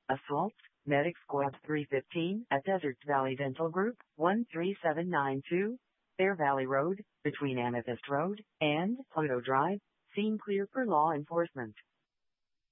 Assault, Medic Squad 315 at Desert Valley Dental Group, 13792, Fair Valley Road, between Amethyst Road and Pluto Drive. Scene clear for law enforcement.